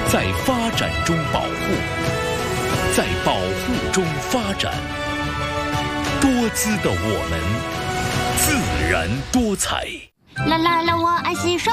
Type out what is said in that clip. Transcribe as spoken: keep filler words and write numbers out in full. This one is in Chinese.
在发展中保护，在保护中发展。多姿的我们，自然多彩。 啦啦啦，我爱洗手。